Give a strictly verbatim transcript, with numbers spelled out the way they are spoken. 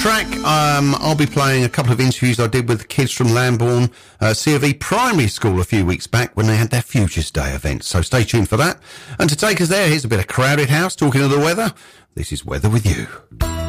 Track, um, I'll be playing a couple of interviews I did with kids from Lambourne uh, C of E Primary School a few weeks back when they had their Futures Day event, so stay tuned for that. And to take us there, here's a bit of Crowded House talking of the weather. This is Weather With You.